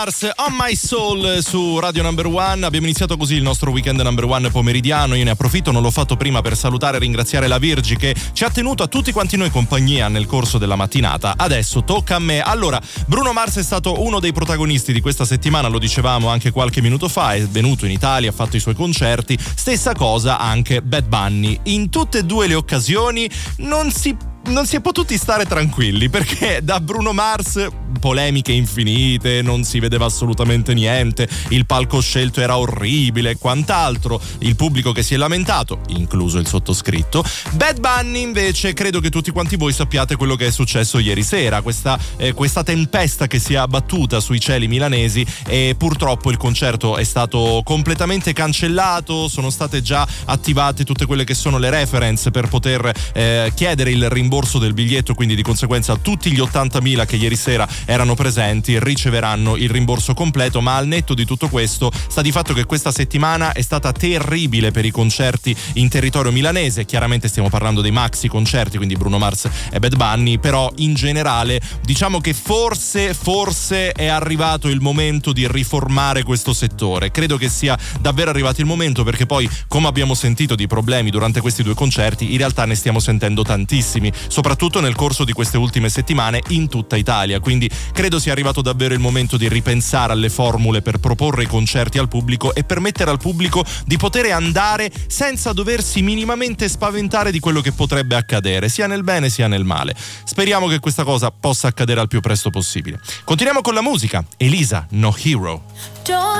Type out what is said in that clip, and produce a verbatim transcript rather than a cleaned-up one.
Mars, On My Soul su Radio Number One. Abbiamo iniziato così il nostro weekend Number One pomeridiano. Io ne approfitto, non l'ho fatto prima, per salutare e ringraziare la Virgi che ci ha tenuto a tutti quanti noi compagnia nel corso della mattinata. Adesso tocca a me. Allora, Bruno Mars è stato uno dei protagonisti di questa settimana, lo dicevamo anche qualche minuto fa, è venuto in Italia, ha fatto i suoi concerti. Stessa cosa anche Bad Bunny. In tutte e due le occasioni non si Non si è potuti stare tranquilli, perché da Bruno Mars polemiche infinite, non si vedeva assolutamente niente, il palco scelto era orribile e quant'altro, il pubblico che si è lamentato, incluso il sottoscritto. Bad Bunny invece, credo che tutti quanti voi sappiate quello che è successo ieri sera, questa, eh, questa tempesta che si è abbattuta sui cieli milanesi, e purtroppo il concerto è stato completamente cancellato. Sono state già attivate tutte quelle che sono le reference per poter eh, chiedere il rimborso del biglietto, quindi di conseguenza tutti gli ottantamila che ieri sera erano presenti riceveranno il rimborso completo. Ma al netto di tutto questo, sta di fatto che questa settimana è stata terribile per i concerti in territorio milanese. Chiaramente stiamo parlando dei maxi concerti, quindi Bruno Mars e Bad Bunny, però in generale diciamo che forse forse è arrivato il momento di riformare questo settore. Credo che sia davvero arrivato il momento, perché poi, come abbiamo sentito di problemi durante questi due concerti, in realtà ne stiamo sentendo tantissimi, soprattutto nel corso di queste ultime settimane in tutta Italia. Quindi credo sia arrivato davvero il momento di ripensare alle formule per proporre i concerti al pubblico e permettere al pubblico di poter andare senza doversi minimamente spaventare di quello che potrebbe accadere, sia nel bene sia nel male. Speriamo che questa cosa possa accadere al più presto possibile. Continuiamo con la musica. Elisa, No Hero.